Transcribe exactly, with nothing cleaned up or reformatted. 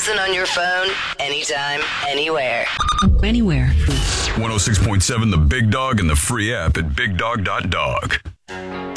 Listen on your phone, anytime, anywhere. Anywhere. one oh six point seven The Big Dog and the free app at big dog dot dog.